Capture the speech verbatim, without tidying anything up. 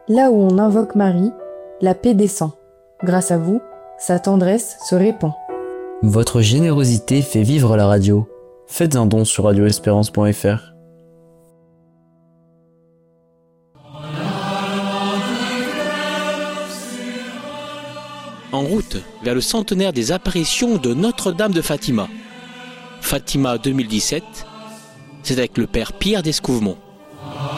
Là où on invoque Marie, la paix descend. Grâce à vous, sa tendresse se répand. Votre générosité fait vivre la radio. Faites un don sur radio espérance point f r. En route vers le centenaire des apparitions de Notre-Dame de Fatima. Fatima deux mille dix-sept, c'est avec le père Pierre d'Escouvemont.